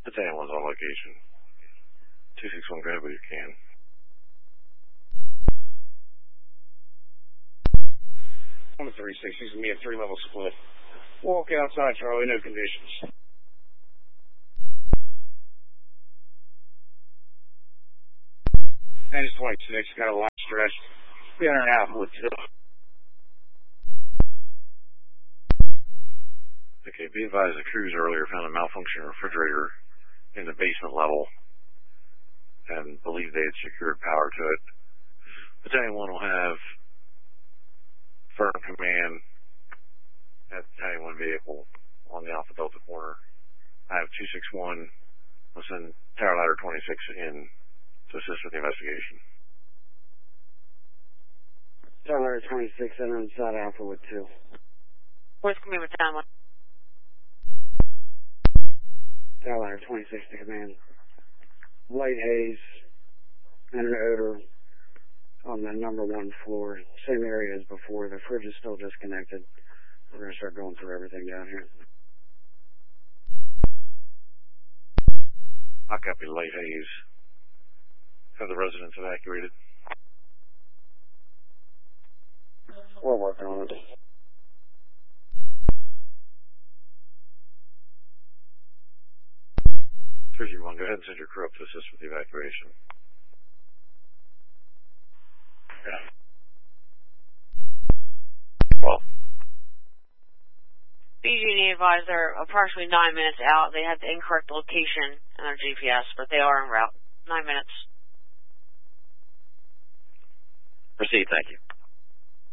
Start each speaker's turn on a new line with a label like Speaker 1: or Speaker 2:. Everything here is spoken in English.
Speaker 1: Battalion 1's on location. 261, go ahead with your can.
Speaker 2: On the 36, using me a 3-level split. Walk outside, Charlie, no conditions. And it's 26, got a light stretch. Be under an alpha with 2.
Speaker 1: Okay, be advised the crews earlier found a malfunctioning refrigerator in the basement level and believed they had secured power to it. Battalion 1 will have firm command at Battalion 1 vehicle on the Alpha Delta corner. I have 261. We'll send Tower Ladder 26 in to assist with the investigation.
Speaker 3: Tower Ladder 26 enter inside Alpha with 2.
Speaker 4: Where's coming with Battalion 1?
Speaker 3: Tower Ladder 26 to command. Light haze and an odor on the number 1 floor. Same area as before. The fridge is still disconnected. We're going to start going through everything down here.
Speaker 1: I copy light haze. Have the residents evacuated?
Speaker 3: We're working on it.
Speaker 1: 331, go ahead and send your crew up to assist with the evacuation. Yeah. Well.
Speaker 4: BG&E advised they're approximately 9 minutes out. They had the incorrect location in their GPS, but they are en route. 9 minutes.
Speaker 1: Proceed, thank you.